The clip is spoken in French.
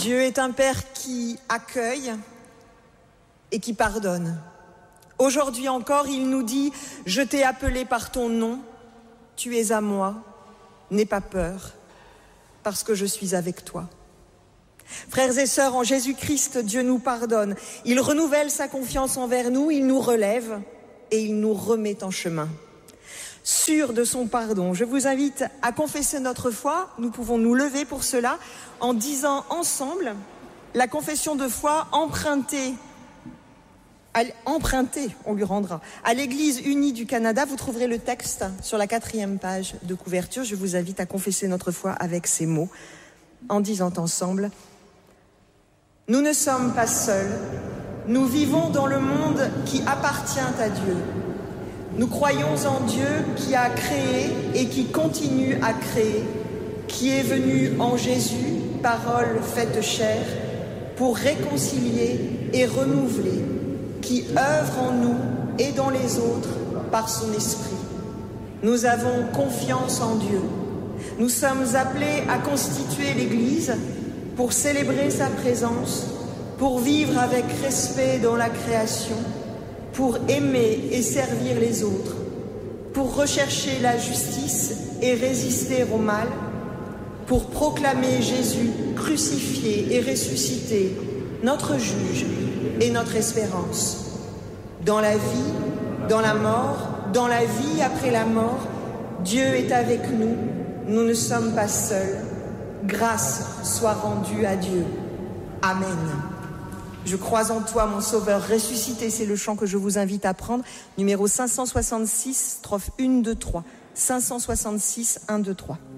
Dieu est un Père qui accueille et qui pardonne. Aujourd'hui encore, il nous dit « Je t'ai appelé par ton nom, tu es à moi, n'aie pas peur, parce que je suis avec toi. » Frères et sœurs, en Jésus-Christ, Dieu nous pardonne. Il renouvelle sa confiance envers nous, il nous relève et il nous remet en chemin. Sûr de son pardon, je vous invite à confesser notre foi. Nous pouvons nous lever pour cela en disant ensemble la confession de foi empruntée, on lui rendra. À l'Église unie du Canada, vous trouverez le texte sur la 4e page de couverture. Je vous invite à confesser notre foi avec ces mots, en disant ensemble « Nous ne sommes pas seuls, nous vivons dans le monde qui appartient à Dieu. Nous croyons en Dieu qui a créé et qui continue à créer, qui est venu en Jésus, parole faite chair, pour réconcilier et renouveler, qui œuvre en nous et dans les autres par son esprit. Nous avons confiance en Dieu. Nous sommes appelés à constituer l'Église pour célébrer sa présence, pour vivre avec respect dans la création, pour aimer et servir les autres, pour rechercher la justice et résister au mal, pour proclamer Jésus crucifié et ressuscité, notre juge et notre espérance. Dans la vie, dans la mort, dans la vie après la mort, Dieu est avec nous, nous ne sommes pas seuls. Grâce soit rendue à Dieu. Amen. Je crois en toi, mon Sauveur ressuscité. C'est le chant que je vous invite à prendre. Numéro 566, strophe 1, 2, 3. 566, 1, 2, 3.